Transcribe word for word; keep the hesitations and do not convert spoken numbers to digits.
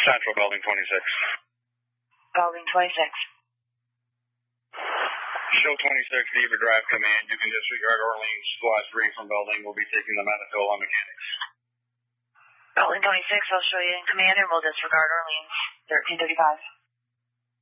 Central, Building twenty-six. Building twenty-six. Show twenty-six, Beaver Drive Command. You can disregard Orleans Squad three from Building. We'll be taking the Manitoba mechanics. Building twenty-six, I'll show you in command, and we'll disregard Orleans thirteen thirty-five.